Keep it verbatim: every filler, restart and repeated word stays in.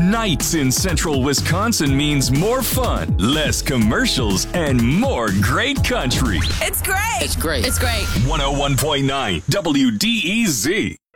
Nights in central Wisconsin means more fun, less commercials, and more great country. It's great. It's great. It's great. one oh one point nine W D E Z.